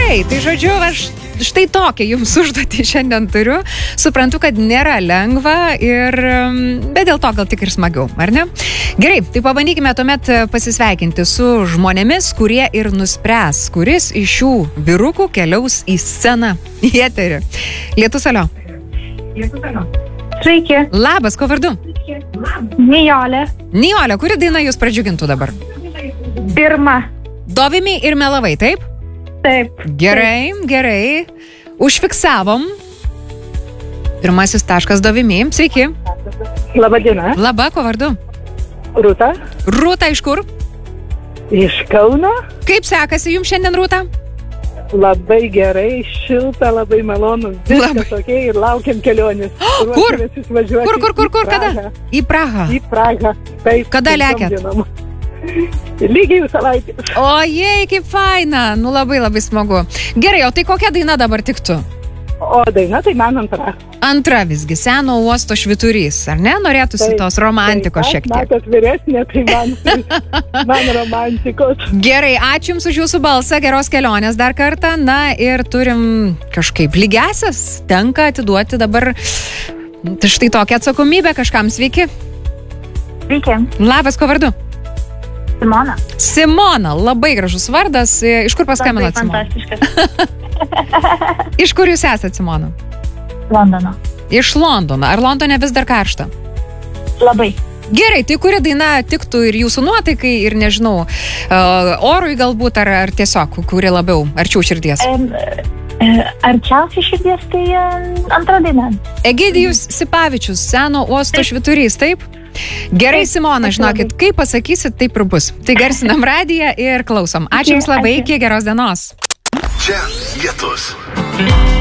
Gerai, tai žodžiu, aš štai tokią jums užduotį šiandien turiu. Suprantu, kad nėra lengva, bet dėl to gal tik ir smagiau, ar ne? Gerai, tai pabandykime tuomet pasisveikinti su žmonėmis, kurie ir nuspręs, kuris iš šių vyrukų keliaus į sceną, į eterį. Lietus, alio. Sveiki. Labas, ko vardu? Nijolė. Nijolė, kuri daina jūs pradžiugintų dabar? Pirma. Dovimi ir melavai, taip? Taip. Gerai, gerai. Užfiksavom. Pirmasis taškas Dovimi. Sveiki. Labą dieną. Laba, ko vardu? Rūta. Rūta, iš kur? Iš Kauno. Kaip sekasi jums šiandien, Rūta? Labai gerai, šilta, labai malonu. Viskas tokia ir laukiam kelionės. Kur? Kur? Kada? Į Prahą. Į Prahą. Taip. Kada lekiat? Lygiai savaitę. Ojei, kaip faina. Nu, labai smagu. Gerai, o tai kokia daina dabar tiktų? O daina tai man antra. Antra visgi, Seno uosto švyturys, ar ne? Norėtųsi tos romantikos šiek tiek. Matot vyresnė, tai man romantikos. Gerai, ačiū Jums už Jūsų balsą, geros kelionės dar kartą. Na ir turim kažkaip lygiasias, tenka atiduoti dabar štai tokią atsakomybę kažkam. Sveiki. Sveiki. Labas, ko vardu? Simona. Simona, labai gražus vardas. Iš kur paskambinat, Simona? Fantastiškas. Iš kur jūs esate, Simona? Londono. Iš Londono. Ar Londone vis dar karšta? Labai. Gerai, tai kuri daina tiktų ir jūsų nuotaikai, ir nežinau, orui galbūt, ar tiesiog, kuri labiau arčiau širdies? Arčiausiai širdies tai antra daina. Egidijus Sipavičius, Seno uosto švyturys, taip? Gerai, Simona, žinokit, kaip pasakysit, taip ir bus. Tai garsinam radiją ir klausom. Ačiū Jums labai, iki geros dienos. Čia Lietus.